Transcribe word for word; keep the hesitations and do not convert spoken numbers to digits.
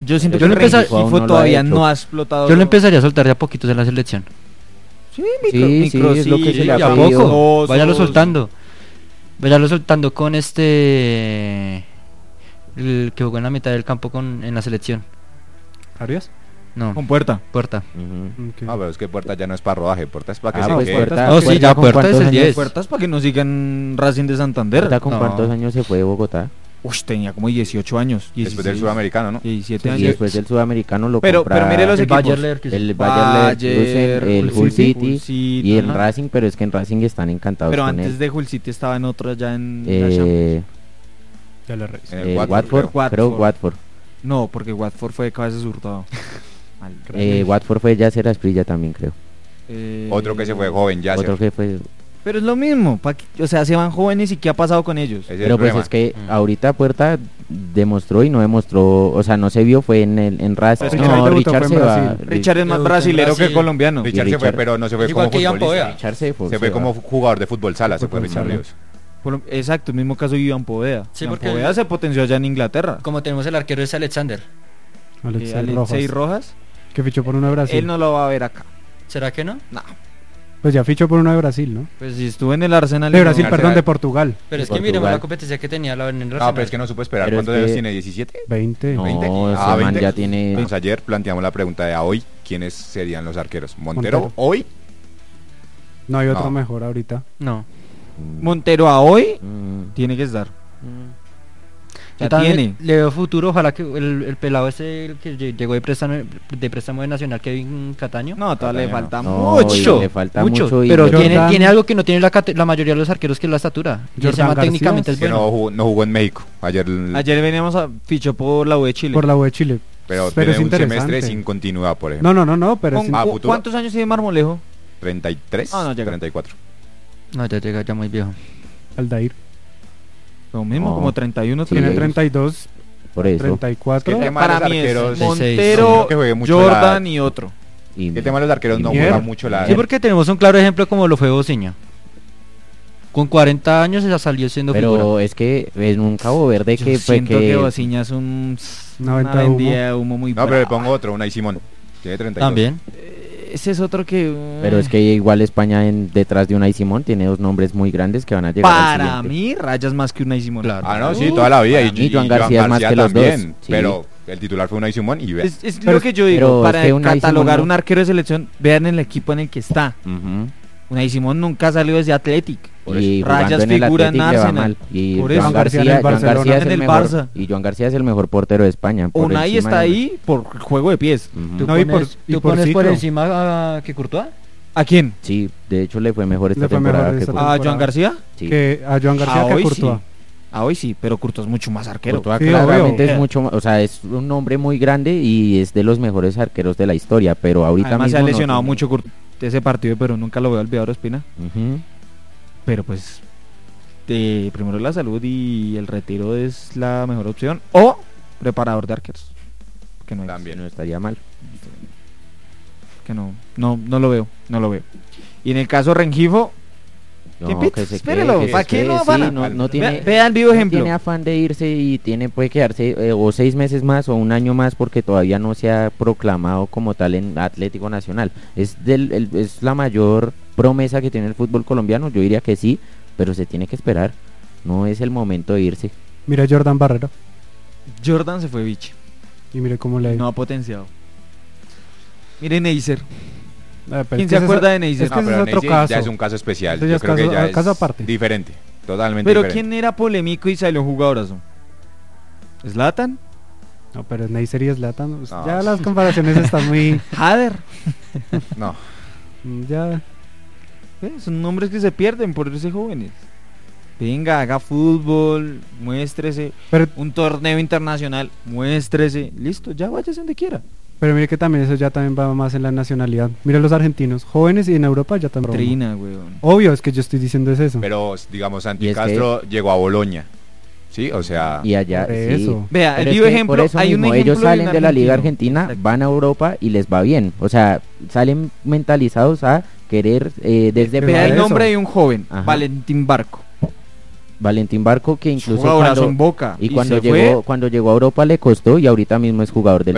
Yo siento Yo que lo empecé- Rengifo aún no lo ha todavía hecho. no ha explotado. Yo lo empezaría a soltar de a poquitos en la selección. Sí, micro, Sí, sí, es lo que se le ha Y a pedido. poco, Osos. váyalo soltando. Váyalo soltando con este... El que jugó en la mitad del campo con en la selección. ¿Arias? No, Con Puerta. Puerta. Ujú. Ok. No, pero es que Puerta ya no es para rodaje, Puerta es para que Ah, se pues quede. Puerta, No, sí, Puerta ya con Puerta cuántos es el años- diez. Puertas para que no sigan Racing de Santander. Puerta, ¿con No. cuántos años se fue de Bogotá? Uy, tenía como dieciocho años. Después del dieciséis, sudamericano, ¿no? diecisiete Y años. después del sudamericano lo Pero- compra pero mire los El equipos. Bayer Leverkusen. el Bayer Leverkusen, el Hull Hull City, City Hull City, y el ajá. Racing, pero es que en Racing están encantados Pero con antes él. de Hull City estaba en otro ya en la Champions. Eh, Ya le reviso. En el eh, Watford, Watford, creo. creo Watford. Watford. No, porque Watford fue de cabeza surtado. Mal. Eh, Watford fue ya Será Esprilla también, creo. Eh, Otro que se fue joven, ya Otro que fue. Pero es lo mismo. pa' que- o sea, se van jóvenes y ¿qué ha pasado con ellos? Ese es Pero el pues problema. es que Mm. ahorita Puerta demostró y no demostró, o sea, no se vio, fue en el en Racing. Richard No, debutó, Richard fue en se va. Brasil. Richard es más Debutó en brasilero que Brasil. colombiano. Richard y se fue, Richard- pero no se fue Igual como que Iván futbolista. Poveda. Richard se fue. Se fue como jugador de fútbol sala, se fue Fútbol Richard sala. Ríos. Por- Exacto, el mismo caso de Iván Poveda. Sí, Iván porque- Poveda se potenció allá en Inglaterra. Como tenemos el arquero es Alexander. Eh, Alexei Alexei Rojas, Rojas, que fichó por uno de Brasil. él no lo va a ver acá. ¿Será que no? No. Pues ya fichó por uno de Brasil, ¿no? Pues si estuvo en el Arsenal. De no- Brasil, Arsenal. perdón, de Portugal. Pero es que Portugal. miremos la competencia que tenía la en el No, Arsenal. pero es que no supo esperar. Pero es ¿Cuántos años que- tiene? ¿diecisiete? veinte. No, veinte. ese Ah, man veinte. ya tiene. Entonces ayer planteamos la pregunta de a hoy, ¿quiénes serían los arqueros? ¿Montero, Montero. hoy? No hay otro No. mejor ahorita. No. Montero a hoy Mm, tiene que estar. mm. Ya Yo también tiene. le veo futuro, ojalá que el, el pelado ese el que lle- llegó de préstamo de préstamo de Nacional, Kevin Cataño. No, todavía le Cataño falta No, y mucho. le falta mucho, mucho, y pero le- tiene, Jordan- tiene algo que no tiene la, cate- la mayoría de los arqueros, que es la estatura. Y ese Jordan man García, técnicamente es Que bueno. no jugó, no jugó en México. Ayer, el- Ayer veníamos a fichó por la U de Chile. Por la U de Chile. pero, pero tiene es un interesante. semestre sin continuidad, por ejemplo. No, no, no, no, pero ¿Con es- Ah, cu- futuro. ¿Cuántos años tiene Marmolejo? ¿treinta y tres? Ah, no, llega. treinta y cuatro. No, ya llega ya muy viejo. Aldair. Lo mismo, No. como treinta y uno. Sí. Tiene ellos. treinta y dos, por eso. treinta y cuatro. Es que tema de Para los mí es arqueros- Montero, que juegue mucho Jordan la- y otro. Y, El tema de los arqueros y no Mier. juega mucho la... Sí, porque tenemos un claro ejemplo como lo fue Bociña. Con cuarenta años ya salió siendo figura. Pero es que en un Cabo Verde Yo que fue siento que, que Bociña es un, Una una venta de humo. vendida de humo muy No, pero le brava. pongo otro, Unai Simón. Tiene treinta y dos. También. Eh, Ese es otro que... eh, pero es que igual España en, detrás de Unai Simón tiene dos nombres muy grandes que van a llegar al Para siguiente. mí, rayas más que Unai Simón. Claro. Ah, no, sí, toda la vida. Para Y, mí, y Joan García es más que los también. dos, sí. Pero el titular fue Unai Simón y ve. Es, es Pero lo es- que yo digo, pero para es que Unai catalogar Simón no- un arquero de selección, vean el equipo en el que está. Ujú. Unai Simón nunca ha salido desde Athletic. Y Rayas jugando en el figura en Athletic le va Arsenal. mal. Y Por Joan eso. García, En el Joan Barcelona. García es En el el mejor Barça. y Joan García es el mejor portero de España. por Unai encima está de- ahí por juego de pies. Ujú. ¿Tú No, y pones, por- y tú por pones por ciclo. encima a que Courtois? ¿A quién? Sí, de hecho le fue mejor esta Le fue mejor temporada que esta Courtois. ¿A temporada. Joan García? Sí. Que a Joan García A que a hoy Courtois. sí. Ah, hoy sí, pero Courtois es mucho más arquero. Courtois Sí, claramente obvio. es mucho más, o sea, es un nombre muy grande y es de los mejores arqueros de la historia, pero ahorita Además se mismo ha no lesionado tiene- mucho Courtois de ese partido, pero nunca lo veo olvidado Espina. Ujú. Pero pues, de, primero la salud y el retiro es la mejor opción. O preparador de arqueros. Que no hay. También. No estaría mal. Que no, no, no lo veo, no lo veo. Y en el caso Rengifo, ¿Qué No, pits? que se Espérelo, quede, que ¿para se qué quede, lo sí, afana? no, no Vea- tiene, vea el vivo no ejemplo. tiene afán de irse y tiene puede quedarse eh, o seis meses más o un año más porque todavía no se ha proclamado como tal en Atlético Nacional. Es del el- es la mayor promesa que tiene el fútbol colombiano, yo diría que sí, pero se tiene que esperar. No es el momento de irse. Mira Jordan Barrera. Jordan se fue biche. Y mire cómo le ha ido. No ha potenciado. Miren Neisser. Ah, pero ¿Quién es se que ese- acuerda de Neisser? es que No, ese pero es otro Neisser caso. ya es un caso especial. Ese ya Yo es creo caso- que ya ah, caso es aparte. diferente. Totalmente Pero diferente. ¿quién era polémico y salió jugadorazo? ¿Zlatan? No, pero Neisser y Zlatan. pues, No, ya sí. las comparaciones están muy. Hader. No. Ya. Eh, Son nombres que se pierden por irse jóvenes. Venga, haga fútbol, muéstrese. Pero, Un torneo internacional, muéstrese. Listo, ya váyase donde quiera. pero mire que también eso ya también va más en la nacionalidad. Mire los argentinos, jóvenes y en Europa ya también. Trina, weón. Obvio, es que yo estoy diciendo es eso. Pero, digamos, Santi Y es que- Castro llegó a Boloña. ¿Sí? O sea... Y allá Por sí. eso. Vea, Pero el es vivo que ejemplo, por eso hay un mismo, ejemplo ellos salen un de la Liga argentino. Argentina, Exacto. van a Europa y les va bien. O sea, salen mentalizados a querer eh, desde Pero Vea el eso. nombre de un joven, Ajá. Valentín Barco. Valentín Barco, que incluso Jugadorazo cuando, en Boca. y cuando se llegó fue cuando llegó a Europa le costó y ahorita mismo es jugador del